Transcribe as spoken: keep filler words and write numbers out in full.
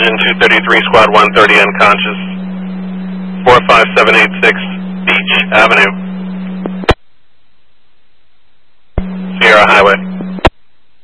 engine two thirty-three, squad one thirty, unconscious. four five seven eight six Beach Avenue, Sierra Highway.